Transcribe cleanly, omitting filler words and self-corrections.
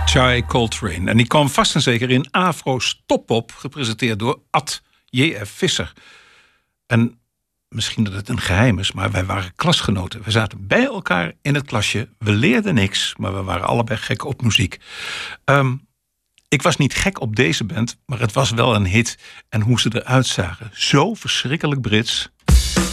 Chai Coltrane. En die kwam vast en zeker in Afro's Toppop, gepresenteerd door Ad J.F. Visser. En misschien dat het een geheim is, maar wij waren klasgenoten. We zaten bij elkaar in het klasje. We leerden niks, maar we waren allebei gek op muziek. Ik was niet gek op deze band, maar het was wel een hit. En hoe ze eruit zagen. Zo verschrikkelijk Brits.